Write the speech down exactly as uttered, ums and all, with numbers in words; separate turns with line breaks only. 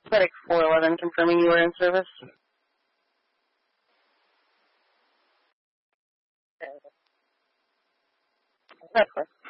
Medic four eleven, confirming you are in service. That's correct.